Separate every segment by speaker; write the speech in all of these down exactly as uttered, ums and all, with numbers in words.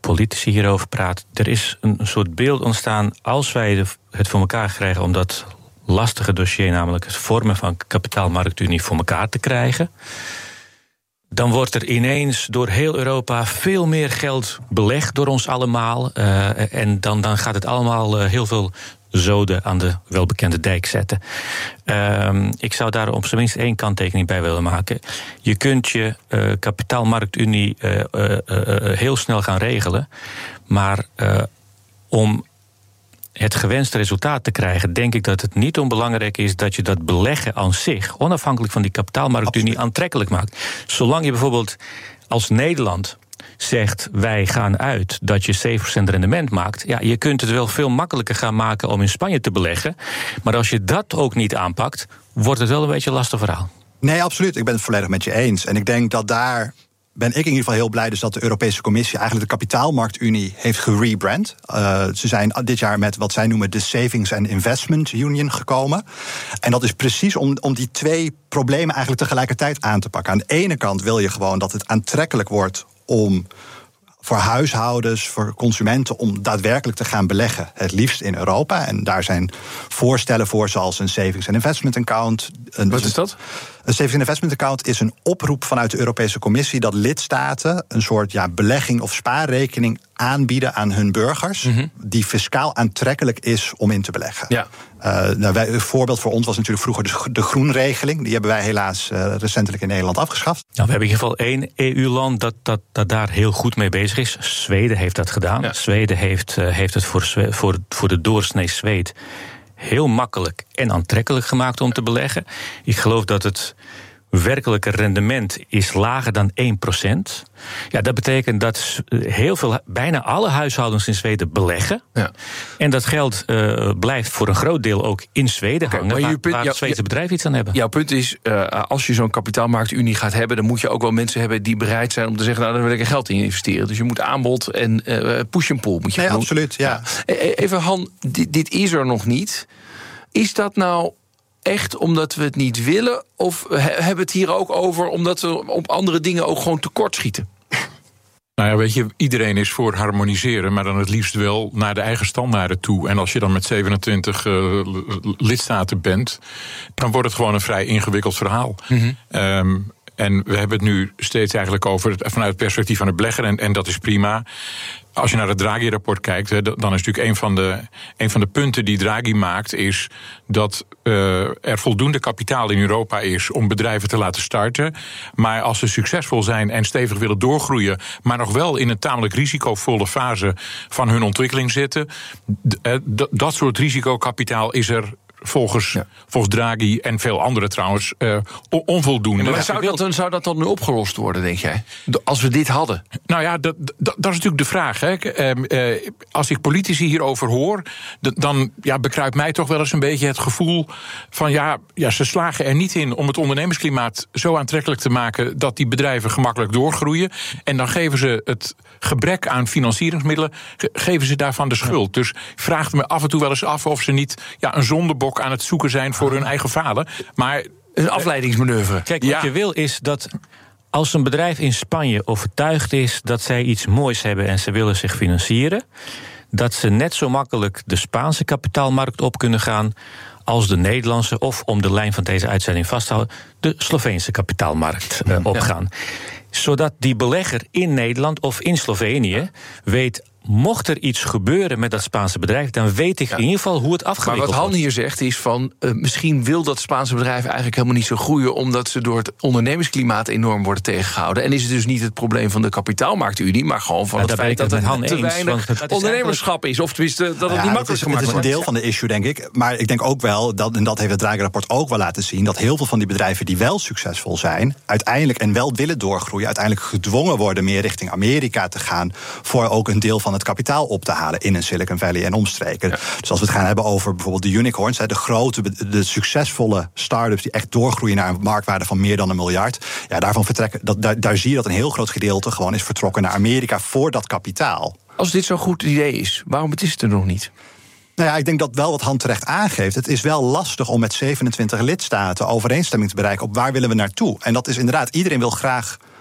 Speaker 1: politici hierover praat. Er is een, een soort beeld ontstaan, als wij de, het voor elkaar krijgen om dat lastige dossier, namelijk het vormen van kapitaalmarktunie, voor elkaar te krijgen, dan wordt er ineens door heel Europa veel meer geld belegd door ons allemaal. Uh, en dan, dan gaat het allemaal uh, heel veel zoden aan de welbekende dijk zetten. Uh, ik zou daar op zijn minst één kanttekening bij willen maken. Je kunt je uh, kapitaalmarktunie uh, uh, uh, uh, heel snel gaan regelen, maar uh, om het gewenste resultaat te krijgen, denk ik dat het niet onbelangrijk is dat je dat beleggen aan zich, onafhankelijk van die kapitaalmarktunie, Absoluut. aantrekkelijk maakt. Zolang je bijvoorbeeld als Nederland zegt, wij gaan uit dat je zeven procent rendement maakt, ja, je kunt het wel veel makkelijker gaan maken om in Spanje te beleggen. Maar als je dat ook niet aanpakt, wordt het wel een beetje een lastig verhaal.
Speaker 2: Nee, absoluut. Ik ben het volledig met je eens. En ik denk dat daar ben ik in ieder geval heel blij dus dat de Europese Commissie eigenlijk de kapitaalmarktunie heeft gerebrand. Uh, ze zijn dit jaar met wat zij noemen de Savings and Investment Union gekomen. En dat is precies om, om die twee problemen eigenlijk tegelijkertijd aan te pakken. Aan de ene kant wil je gewoon dat het aantrekkelijk wordt om voor huishoudens, voor consumenten, om daadwerkelijk te gaan beleggen. Het liefst in Europa. En daar zijn voorstellen voor, zoals een Savings and Investment Account. Een,
Speaker 3: Wat is dat?
Speaker 2: Een Savings and Investment Account is een oproep vanuit de Europese Commissie dat lidstaten een soort ja, belegging of spaarrekening aanbieden aan hun burgers, mm-hmm. die fiscaal aantrekkelijk is om in te beleggen.
Speaker 3: Ja.
Speaker 2: Uh, nou, wij, een voorbeeld voor ons was natuurlijk vroeger de, de groenregeling. Die hebben wij helaas uh, recentelijk in Nederland afgeschaft.
Speaker 1: Nou, we hebben in ieder geval één E U-land dat, dat, dat daar heel goed mee bezig is. Zweden heeft dat gedaan. Ja. Zweden heeft, uh, heeft het voor, voor, voor de doorsnee Zweed heel makkelijk en aantrekkelijk gemaakt om te beleggen. Ik geloof dat het werkelijke rendement is lager dan één procent. Ja, dat betekent dat heel veel, bijna alle huishoudens in Zweden beleggen. Ja. En dat geld uh, blijft voor een groot deel ook in Zweden okay, hangen, waar, punt, waar het Zweedse bedrijven iets aan hebben.
Speaker 3: Jouw punt is, uh, als je zo'n kapitaalmarktunie gaat hebben, dan moet je ook wel mensen hebben die bereid zijn om te zeggen, nou, daar wil ik er geld in investeren. Dus je moet aanbod en uh, push and pull moet je
Speaker 2: Nee,
Speaker 3: doen.
Speaker 2: absoluut, ja.
Speaker 3: ja. Even Han, dit, dit is er nog niet. Is dat nou echt omdat we het niet willen? Of hebben we het hier ook over omdat we op andere dingen ook gewoon tekortschieten?
Speaker 4: Nou ja, weet je, iedereen is voor harmoniseren, maar dan het liefst wel naar de eigen standaarden toe. En als je dan met zevenentwintig uh, lidstaten bent, dan wordt het gewoon een vrij ingewikkeld verhaal. Mm-hmm. Um, En we hebben het nu steeds eigenlijk over het, vanuit het perspectief van de belegger. En, en dat is prima. Als je naar het Draghi-rapport kijkt, dan is natuurlijk een van de, een van de punten die Draghi maakt, is dat uh, er voldoende kapitaal in Europa is om bedrijven te laten starten. Maar als ze succesvol zijn en stevig willen doorgroeien, maar nog wel in een tamelijk risicovolle fase van hun ontwikkeling zitten, d- d- dat soort risicokapitaal is er volgens, ja. volgens Draghi en veel anderen trouwens uh, onvoldoende.
Speaker 3: Maar zou dat, dan, zou dat dan nu opgelost worden, denk jij? Als we dit hadden?
Speaker 4: Nou ja, dat, dat, dat is natuurlijk de vraag. Hè. Uh, uh, als ik politici hierover hoor, dan ja, bekruipt mij toch wel eens een beetje het gevoel van ja, ja, ze slagen er niet in om het ondernemersklimaat zo aantrekkelijk te maken dat die bedrijven gemakkelijk doorgroeien. En dan geven ze het gebrek aan financieringsmiddelen, ge- geven ze daarvan de schuld. Ja. Dus ik vraag me af en toe wel eens af of ze niet ja, een zondebok aan het zoeken zijn voor hun eigen falen. Maar
Speaker 3: een afleidingsmanoeuvre.
Speaker 1: Kijk, wat ja. je wil is dat als een bedrijf in Spanje overtuigd is dat zij iets moois hebben en ze willen zich financieren, dat ze net zo makkelijk de Spaanse kapitaalmarkt op kunnen gaan als de Nederlandse, of om de lijn van deze uitzending vast te houden, de Sloveense kapitaalmarkt uh, opgaan. Ja. Zodat die belegger in Nederland of in Slovenië weet, mocht er iets gebeuren met dat Spaanse bedrijf, dan weet ik ja. in ieder geval hoe het afgewikkeld wordt.
Speaker 3: Maar wat Han hier zegt is van, uh, misschien wil dat Spaanse bedrijf eigenlijk helemaal niet zo groeien, omdat ze door het ondernemersklimaat enorm worden tegengehouden. En is het dus niet het probleem van de kapitaalmarktunie, maar gewoon van ja, het feit dat er te eens, weinig het ondernemerschap is. Of tenminste, dat het ja, niet makkelijk gemaakt wordt.
Speaker 2: Het is een deel van de issue, denk ik. Maar ik denk ook wel, dat, en dat heeft het Draghi-rapport ook wel laten zien, dat heel veel van die bedrijven die wel succesvol zijn, uiteindelijk en wel willen doorgroeien, uiteindelijk gedwongen worden meer richting Amerika te gaan, voor ook een deel van het kapitaal op te halen in een Silicon Valley en omstreken. Ja. Dus als we het gaan hebben over bijvoorbeeld de unicorns, de grote, de succesvolle start-ups die echt doorgroeien naar een marktwaarde van meer dan een miljard, ja, daarvan vertrekken, dat, daar, daar zie je dat een heel groot gedeelte gewoon is vertrokken naar Amerika voor dat kapitaal.
Speaker 3: Als dit zo'n goed idee is, waarom is het er nog niet?
Speaker 2: Nou ja, ik denk dat wel wat Han terecht aangeeft. Het is wel lastig om met zevenentwintig lidstaten overeenstemming te bereiken op waar willen we naartoe. En dat is inderdaad, iedereen wil graag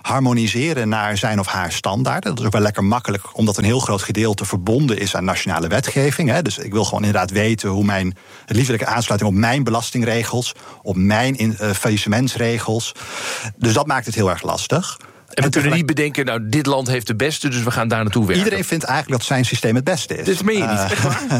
Speaker 2: harmoniseren naar zijn of haar standaarden. Dat is ook wel lekker makkelijk, omdat een heel groot gedeelte verbonden is aan nationale wetgeving. Hè. Dus ik wil gewoon inderdaad weten hoe mijn, het liefst wil ik aansluiting op mijn belastingregels, op mijn in, uh, faillissementsregels. Dus dat maakt het heel erg lastig.
Speaker 3: En we kunnen niet bedenken, nou, dit land heeft de beste, dus we gaan daar naartoe werken.
Speaker 2: Iedereen vindt eigenlijk dat zijn systeem het beste is.
Speaker 3: Dit meen je niet, uh, echt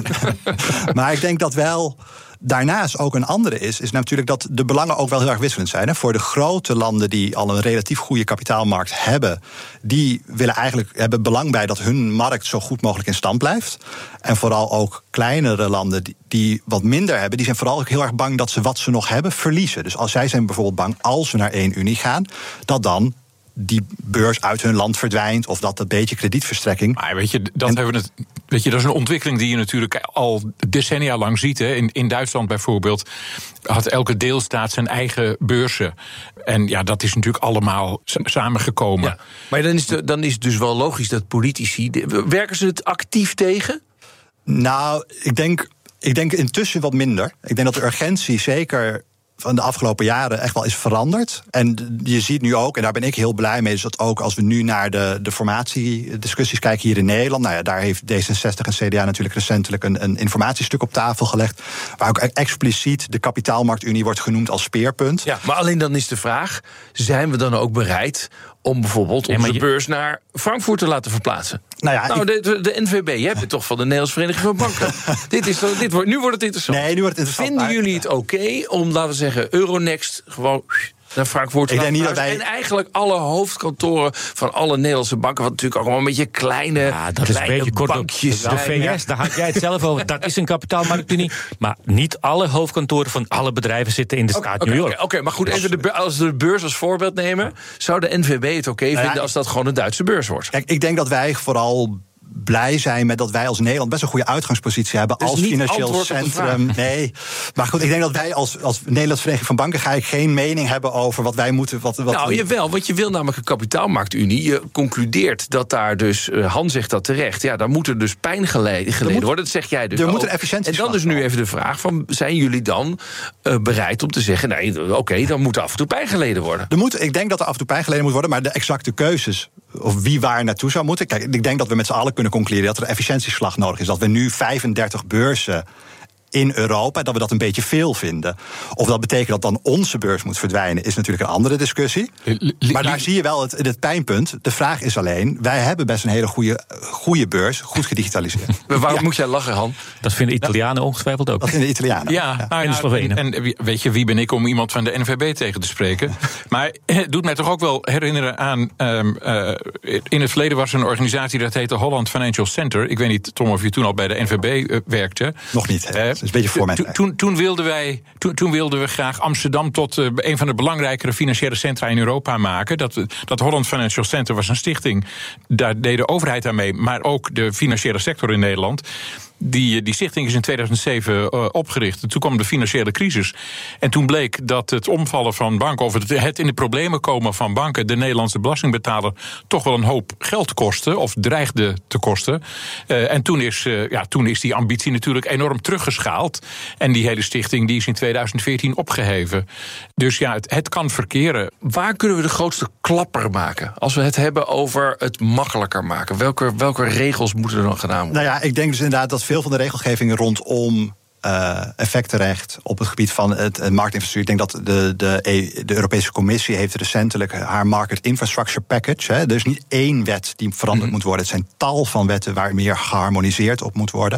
Speaker 3: waar?
Speaker 2: Maar ik denk dat wel daarnaast ook een andere is, is natuurlijk dat de belangen ook wel heel erg wisselend zijn. Hè. Voor de grote landen die al een relatief goede kapitaalmarkt hebben, die willen eigenlijk hebben belang bij dat hun markt zo goed mogelijk in stand blijft. En vooral ook kleinere landen die, die wat minder hebben, die zijn vooral ook heel erg bang dat ze wat ze nog hebben verliezen. Dus als zij zijn bijvoorbeeld bang, als we naar één unie gaan, dat dan die beurs uit hun land verdwijnt, of dat dat beetje kredietverstrekking.
Speaker 4: Maar weet je, dat, en, hebben we het, weet je, dat is een ontwikkeling die je natuurlijk al decennia lang ziet. Hè. In, in Duitsland bijvoorbeeld had elke deelstaat zijn eigen beurzen. En ja, dat is natuurlijk allemaal samengekomen. Ja,
Speaker 3: maar dan is, de, dan is het dus wel logisch dat politici, werken ze het actief tegen?
Speaker 2: Nou, ik denk, ik denk intussen wat minder. Ik denk dat de urgentie zeker van de afgelopen jaren echt wel is veranderd. En je ziet nu ook, en daar ben ik heel blij mee, is dat ook als we nu naar de, de formatiediscussies kijken hier in Nederland, nou ja, daar heeft D zesenzestig en C D A natuurlijk recentelijk een, een informatiestuk op tafel gelegd, waar ook expliciet de kapitaalmarktunie wordt genoemd als speerpunt.
Speaker 3: Ja, maar alleen dan is de vraag, zijn we dan ook bereid om bijvoorbeeld onze ja, je... beurs naar Frankfurt te laten verplaatsen? Nou, ja, nou ik... de, de N V B, je hebt het toch van de Nederlandse Vereniging van Banken. dit is, dit wordt, nu wordt het interessant.
Speaker 2: Nee, nu wordt het interessant.
Speaker 3: Vinden jullie het oké okay om, laten we zeggen, Euronext gewoon naar Frankfurt te laten gaan? Wij... En eigenlijk alle hoofdkantoren van alle Nederlandse banken, wat natuurlijk ook allemaal een beetje kleine, ja, dat kleine is een beetje bankjes
Speaker 1: kort op. De V S, daar had jij het zelf over. Dat is een kapitaalmarktunie. Maar niet alle hoofdkantoren van alle bedrijven zitten in de staat okay, New York.
Speaker 3: Oké, okay, maar goed, even de, als we de beurs als voorbeeld nemen, zou de N V B het oké okay vinden ja, als dat gewoon een Duitse beurs wordt?
Speaker 2: Kijk, ik denk dat wij vooral blij zijn met dat wij als Nederland best een goede uitgangspositie hebben dus als financieel centrum. Nee, maar goed, ik denk dat wij als, als Nederlandse Vereniging van Banken ga ik geen mening hebben over wat wij moeten. Wat, wat
Speaker 3: nou, jawel, want je wil namelijk een kapitaalmarktunie. Je concludeert dat daar dus, uh, Han zegt dat terecht, ja, daar moet er dus pijn geleden, geleden moet, worden. Dat zeg jij dus
Speaker 2: er
Speaker 3: ook.
Speaker 2: Moet een efficiëntie.
Speaker 3: En dan is nu even de vraag van, zijn jullie dan uh, bereid om te zeggen, nee, oké, okay, dan moet er af en toe pijn geleden worden?
Speaker 2: Er moet, ik denk dat er af en toe pijn geleden moet worden, maar de exacte keuzes of wie waar naartoe zou moeten. Kijk, ik denk dat we met z'n allen kunnen concluderen dat er een efficiëntieslag nodig is. Dat we nu vijfendertig beurzen in Europa, dat we dat een beetje veel vinden. Of dat betekent dat dan onze beurs moet verdwijnen, is natuurlijk een andere discussie. Maar daar zie je wel het, het pijnpunt. De vraag is alleen, wij hebben best een hele goede, goede beurs, goed gedigitaliseerd.
Speaker 3: Waarom
Speaker 2: ja.
Speaker 3: moet jij lachen, Han?
Speaker 1: Dat vinden Italianen nou, ongetwijfeld ook.
Speaker 2: Dat vinden de Italianen.
Speaker 4: Ja, ja. Nou, en de Slovenen. En, en weet je, wie ben ik om iemand van de N V B tegen te spreken? Maar het doet mij toch ook wel herinneren aan, Um, uh, in het verleden was er een organisatie dat heette Holland Financial Center. Ik weet niet, Tom, of je toen al bij de N V B uh, werkte.
Speaker 2: Nog niet, hè. Uh, dat is een beetje voor mij.
Speaker 4: Toen, toen, wilden wij, toen, toen wilden we graag Amsterdam tot uh, een van de belangrijkere financiële centra in Europa maken. Dat, dat Holland Financial Center was een stichting. Daar deed de overheid aan mee, maar ook de financiële sector in Nederland. Die, die stichting is in tweeduizend zeven uh, opgericht. Toen kwam de financiële crisis. En toen bleek dat het omvallen van banken, of het, het in de problemen komen van banken, de Nederlandse belastingbetaler toch wel een hoop geld kostte, of dreigde te kosten. Uh, en toen is, uh, ja, toen is die ambitie natuurlijk enorm teruggeschaald. En die hele stichting die is in tweeduizend veertien opgeheven. Dus ja, het, het kan verkeren.
Speaker 3: Waar kunnen we de grootste klapper maken? Als we het hebben over het makkelijker maken. Welke, welke regels moeten er dan gedaan worden?
Speaker 2: Nou ja, ik denk dus inderdaad dat veel van de regelgeving rondom uh, effectenrecht op het gebied van het, het marktinfrastructuur. Ik denk dat de, de, de Europese Commissie heeft recentelijk haar Market Infrastructure Package. Hè. Er is niet één wet die veranderd mm-hmm. moet worden. Het zijn tal van wetten waar meer geharmoniseerd op moet worden.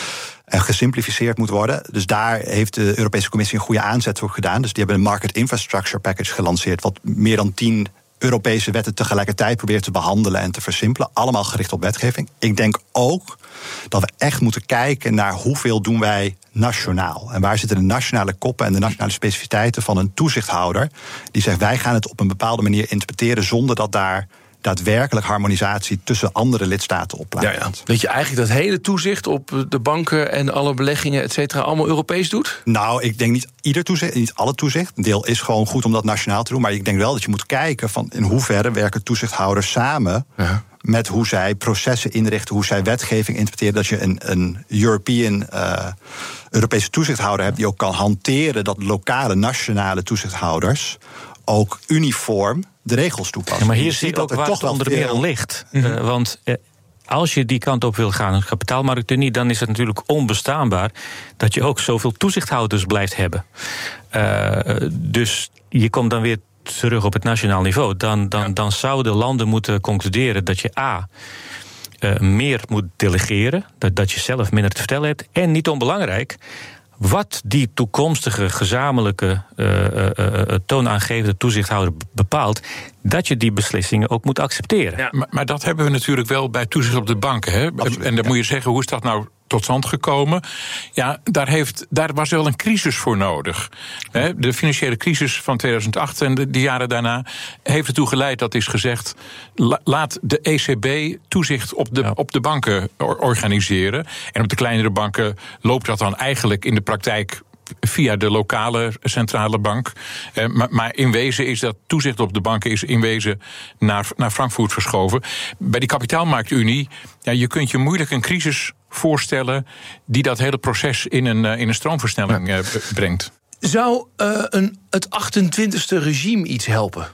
Speaker 2: En gesimplificeerd moet worden. Dus daar heeft de Europese Commissie een goede aanzet voor gedaan. Dus die hebben een Market Infrastructure Package gelanceerd, wat meer dan tien Europese wetten tegelijkertijd probeert te behandelen en te versimpelen. Allemaal gericht op wetgeving. Ik denk ook dat we echt moeten kijken naar hoeveel doen wij nationaal. En waar zitten de nationale koppen en de nationale specificiteiten van een toezichthouder die zegt, wij gaan het op een bepaalde manier interpreteren zonder dat daar daadwerkelijk harmonisatie tussen andere lidstaten op plaatsvindt.
Speaker 3: Ja, ja. Weet je eigenlijk dat hele toezicht op de banken en alle beleggingen, et cetera, allemaal Europees doet?
Speaker 2: Nou, ik denk niet ieder toezicht, niet alle toezicht. Een deel is gewoon goed om dat nationaal te doen. Maar ik denk wel dat je moet kijken van in hoeverre werken toezichthouders samen ja. met hoe zij processen inrichten, hoe zij wetgeving interpreteren. Dat je een, een European, uh, Europese toezichthouder hebt die ook kan hanteren dat lokale, nationale toezichthouders ook uniform de regels toepassen.
Speaker 1: Ja, maar hier zie je ook waar het onder meer aan ligt. Mm-hmm. Uh, want uh, als je die kant op wil gaan, een kapitaalmarktunie, dan is het natuurlijk onbestaanbaar dat je ook zoveel toezichthouders blijft hebben. Uh, dus je komt dan weer terug op het nationaal niveau. Dan, dan, ja. dan zouden landen moeten concluderen dat je A, uh, meer moet delegeren, dat, dat je zelf minder te vertellen hebt. En niet onbelangrijk, wat die toekomstige gezamenlijke uh, uh, uh, toonaangevende toezichthouder bepaalt, dat je die beslissingen ook moet accepteren.
Speaker 4: Ja, maar, maar dat hebben we natuurlijk wel bij toezicht op de banken. Hè? Absoluut, en dan ja. moet je zeggen, hoe is dat nou tot stand gekomen? Ja, daar, heeft, daar was wel een crisis voor nodig. Hè? De financiële crisis van tweeduizend acht en de, de jaren daarna heeft ertoe geleid dat is gezegd, la, laat de E C B toezicht op de, ja. op de banken organiseren. En op de kleinere banken loopt dat dan eigenlijk in de praktijk via de lokale centrale bank. Eh, maar, maar in wezen is dat toezicht op de banken is in wezen naar, naar Frankfurt verschoven. Bij die kapitaalmarktunie, ja, je kunt je moeilijk een crisis voorstellen die dat hele proces in een, uh, in een stroomversnelling uh, brengt.
Speaker 3: Zou uh, een, het achtentwintigste regime iets helpen?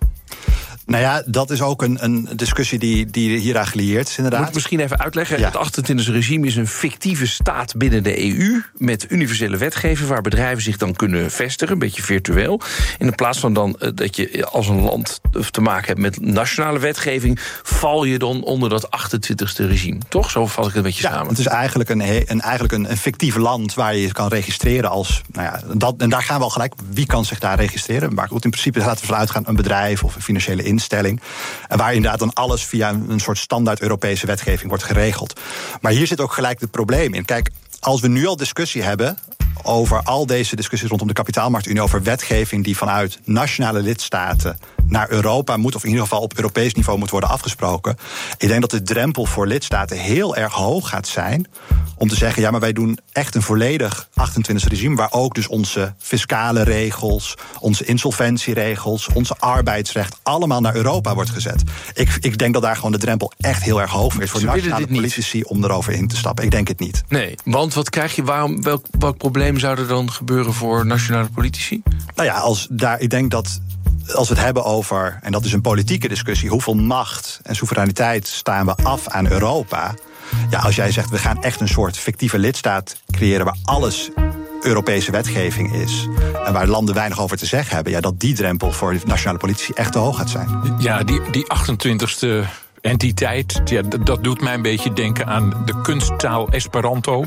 Speaker 2: Nou ja, dat is ook een, een discussie die, die hieraan gelieerd is, inderdaad.
Speaker 3: Moet ik misschien even uitleggen. Ja. Het achtentwintigste regime is een fictieve staat binnen de E U met universele wetgeving waar bedrijven zich dan kunnen vestigen, een beetje virtueel. En in plaats van dan uh, dat je als een land te maken hebt met nationale wetgeving, val je dan onder dat achtentwintigste regime. Toch? Zo vat ik het een beetje
Speaker 2: ja,
Speaker 3: samen.
Speaker 2: Het is eigenlijk een, een, eigenlijk een, een fictief land waar je je kan registreren als, nou ja, dat, en daar gaan we al gelijk, wie kan zich daar registreren? Maar goed, in principe laten we vanuit gaan een bedrijf of een financiële instelling. Instelling. En waar inderdaad dan alles via een soort standaard Europese wetgeving wordt geregeld. Maar hier zit ook gelijk het probleem in. Kijk, als we nu al discussie hebben over al deze discussies rondom de kapitaalmarktunie, over wetgeving die vanuit nationale lidstaten naar Europa moet, of in ieder geval op Europees niveau moet worden afgesproken. Ik denk dat de drempel voor lidstaten heel erg hoog gaat zijn om te zeggen, ja, maar wij doen echt een volledig achtentwintigste regime, waar ook dus onze fiscale regels, onze insolventieregels, onze arbeidsrecht allemaal naar Europa wordt gezet. Ik, ik denk dat daar gewoon de drempel echt heel erg hoog is voor nationale politici om erover in te stappen. Ik denk het niet.
Speaker 3: Nee, want wat krijg je, waarom, welk, welk probleem zou er dan gebeuren voor nationale politici?
Speaker 2: Nou ja, als daar, ik denk dat als we het hebben over, en dat is een politieke discussie, hoeveel macht en soevereiniteit staan we af aan Europa? Ja, als jij zegt, we gaan echt een soort fictieve lidstaat creëren waar alles Europese wetgeving is en waar landen weinig over te zeggen hebben, ja, dat die drempel voor de nationale politici echt te hoog gaat zijn.
Speaker 4: Ja, die, die achtentwintigste entiteit, ja, dat doet mij een beetje denken aan de kunsttaal Esperanto.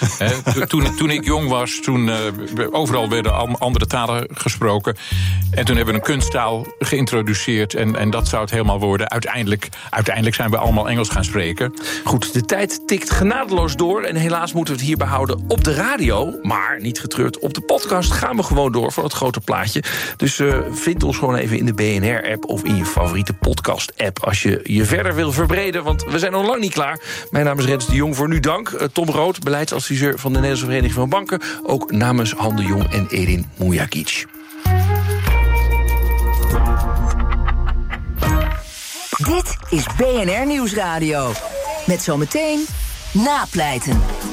Speaker 4: He, toen, toen ik jong was, toen uh, overal werden andere talen gesproken. En toen hebben we een kunsttaal geïntroduceerd en, en dat zou het helemaal worden. Uiteindelijk, uiteindelijk zijn we allemaal Engels gaan spreken.
Speaker 3: Goed, de tijd tikt genadeloos door en helaas moeten we het hierbij houden op de radio. Maar niet getreurd, op de podcast gaan we gewoon door voor het grote plaatje. Dus uh, vind ons gewoon even in de B N R-app of in je favoriete podcast-app als je je verder wil verbreden, want we zijn nog lang niet klaar. Mijn naam is Rens de Jong, voor nu dank. Tom Rood, beleidsadviseur van de Nederlandse Vereniging van Banken. Ook namens Han de Jong en Edin Mujagic.
Speaker 5: Dit is B N R Nieuwsradio. Met zometeen Napleiten.